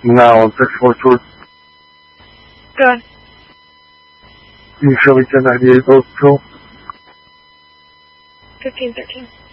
Now on 642. Good. Can you show me 1098 Oak Hill? 1513.